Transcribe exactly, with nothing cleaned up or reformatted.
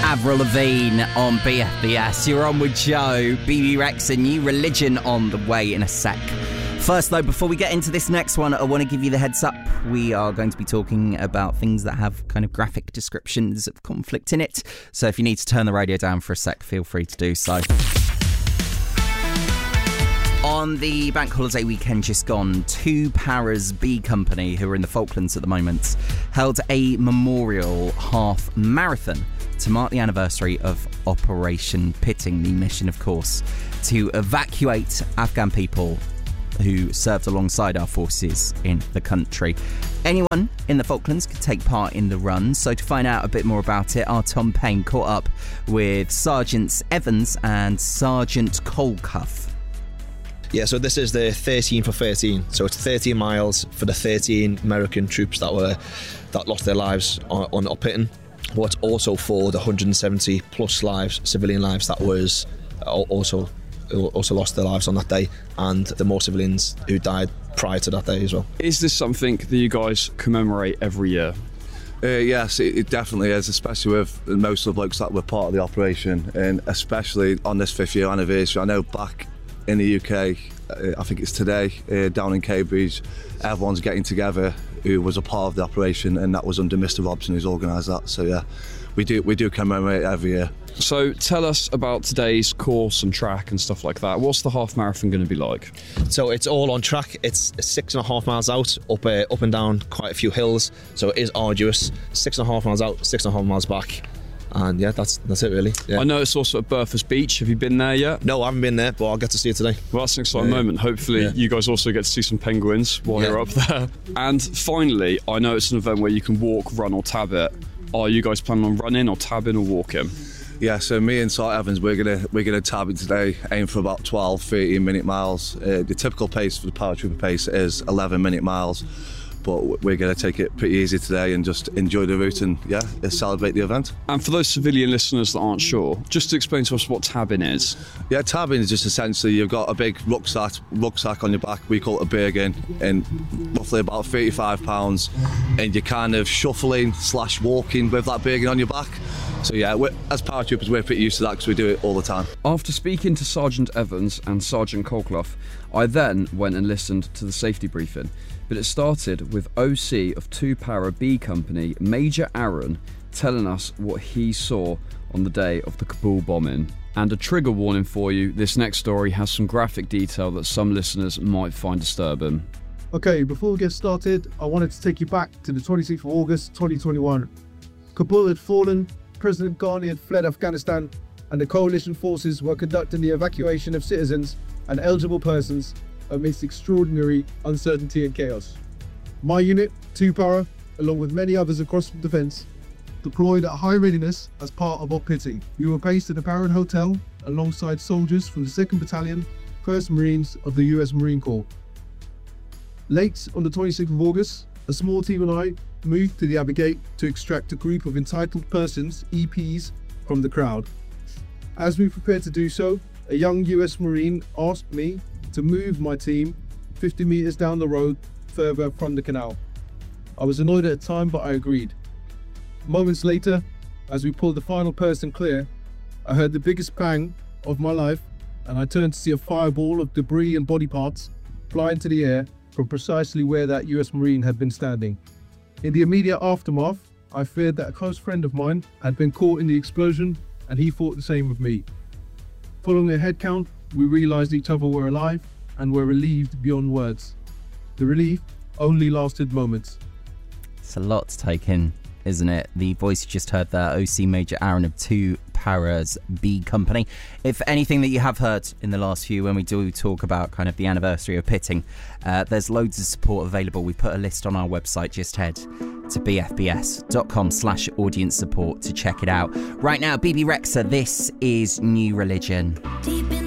Avril Lavigne on B F B S. You're on with Joe. B B Rexa, New Religion on the way in a sec. First, though, before we get into this next one, I want to give you the heads up. We are going to be talking about things that have kind of graphic descriptions of conflict in it. So if you need to turn the radio down for a sec, feel free to do so. On the bank holiday weekend just gone, two Paras B Company, who are in the Falklands at the moment, held a memorial half marathon to mark the anniversary of Operation Pitting, the mission, of course, to evacuate Afghan people who served alongside our forces in the country. Anyone in the Falklands could take part in the run, so to find out a bit more about it, our Tom Payne caught up with Sergeants Evans and Sergeant Colcuff. Yeah, so this is the thirteen for thirteen. So it's thirteen miles for the thirteen American troops that were that lost their lives on, on Pitting. But also for the one hundred seventy plus lives, civilian lives, that was also also lost their lives on that day, and the more civilians who died prior to that day as well. Is this something that you guys commemorate every year? Uh, yes, it, it definitely is, especially with most of the blokes that were part of the operation, and especially on this fifth year anniversary. I know back in the U K, uh, I think it's today, uh, down in Cambridge, everyone's getting together who was a part of the operation, and that was under Mister Robson, who's organised that. So yeah, we do we do commemorate every year. So tell us about today's course and track and stuff like that. What's the half marathon going to be like? So it's all on track. It's six and a half miles out, up uh, up and down quite a few hills. So it is arduous. Six and a half miles out, six and a half miles back. And yeah, that's that's it really. Yeah. I know it's also at Berthas Beach. Have you been there yet? No, I haven't been there, but I'll get to see it today. Well, that's an exciting yeah, moment. Hopefully yeah. you guys also get to see some penguins while yeah. you're up there. And finally, I know it's an event where you can walk, run or tab it. Are you guys planning on running or tabbing or walking? Yeah, so me and Sergeant Evans, we're gonna we're gonna tab it today, aim for about twelve, thirteen minute miles. Uh, the typical pace for the paratrooper pace is eleven minute miles, but we're gonna take it pretty easy today and just enjoy the route and yeah, celebrate the event. And for those civilian listeners that aren't sure, just to explain to us what tabbing is. Yeah, tabbing is just essentially you've got a big rucksack rucksack on your back. We call it a Bergen, and roughly about thirty-five pounds, and you're kind of shuffling slash walking with that Bergen on your back. So yeah, we're, as paratroopers, we're pretty used to that because we do it all the time. After speaking to Sergeant Evans and Sergeant Colclough, I then went and listened to the safety briefing. But it started with O C of two Para B Company, Major Aaron, telling us what he saw on the day of the Kabul bombing. And a trigger warning for you, this next story has some graphic detail that some listeners might find disturbing. Okay, before we get started, I wanted to take you back to the twenty-sixth of August twenty twenty-one. Kabul had fallen, President Ghani had fled Afghanistan, and the coalition forces were conducting the evacuation of citizens and eligible persons amidst extraordinary uncertainty and chaos. My unit, two Para, along with many others across the defence, deployed at high readiness as part of Op Pitting. We were based at the Baron Hotel alongside soldiers from the second Battalion, first Marines of the U S Marine Corps. Late on the twenty-sixth of August, a small team and I moved to the Abbey Gate to extract a group of entitled persons, E Ps, from the crowd. As we prepared to do so, a young U S Marine asked me to move my team fifty metres down the road further from the canal. I was annoyed at the time, but I agreed. Moments later, as we pulled the final person clear, I heard the biggest bang of my life, and I turned to see a fireball of debris and body parts fly into the air from precisely where that U S Marine had been standing. In the immediate aftermath, I feared that a close friend of mine had been caught in the explosion, and he thought the same of me. Following a head count, we realised each other were alive and were relieved beyond words. The relief only lasted moments. It's a lot to take in, isn't it? The voice you just heard there, O C Major Aaron of two Paras B Company. If anything that you have heard in the last few, when we do talk about kind of the anniversary of Pitting, uh, there's loads of support available. We put a list on our website. Just head to bfbs.com slash audience support to check it out. Right now, B B Rexa, this is New Religion. Deep in